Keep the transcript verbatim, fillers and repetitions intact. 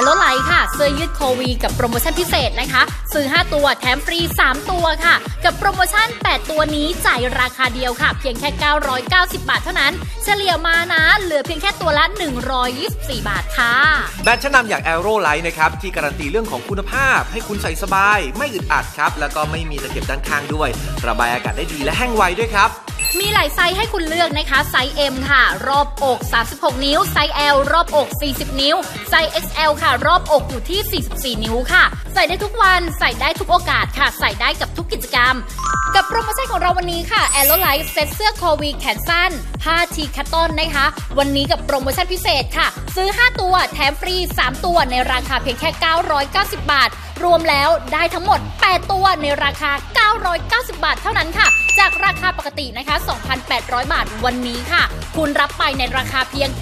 โรไลท์ค่ะเสื้อยืดโควีกับโปรโมชั่นพิเศษนะคะซื้อห้าตัวแถมฟรีสามตัวค่ะกับโปรโมชั่นแปดตัวนี้จ่ายราคาเดียวค่ะเพียงแค่เก้าร้อยเก้าสิบบาทเท่านั้นเฉลี่ยมานะเหลือเพียงแค่ตัวละหนึ่งร้อยยี่สิบสี่บาทค่ะแบรนด์ชั้นนำอย่าง Aeroline นะครับที่การันตีเรื่องของคุณภาพให้คุณใส่สบายไม่อึดอัดครับแล้วก็ไม่มีตะเข็บด้านข้างด้วยระบายอากาศได้ดีและแห้งไวด้วยครับมีหลายไซส์ให้คุณเลือกนะคะไซส์ M ค่ะรอบอกสามสิบหกนิ้วไซส์ L รอบอกสี่สิบนิ้วไซส์ เอ็กซ์ แอล ค่ะรอบอกอยู่ที่สี่สิบสี่นิ้วค่ะใส่ได้ทุกวันใส่ได้ทุกโอกาสค่ะใส่ได้กับทุกกิจกรรมกับโปรโมชั่นของเราวันนี้ค่ะ Aeroline เซ็ตเสื้อโควีแขนสั้นผ้าทีคัตตอนนะคะวันนี้กับโปรโมชั่นพิเศษค่ะซื้อห้าตัวแถมฟรีสามตัวในราคาเพียงแค่เก้าร้อยเก้าสิบบาทรวมแล้วได้ทั้งหมดแปดตัวในราคาเก้าร้อยเก้าสิบบาทเท่านั้นค่ะจากราคาปกตินะคะ สองพันแปดร้อยบาทวันนี้ค่ะคุณรับไปในราคาเพียง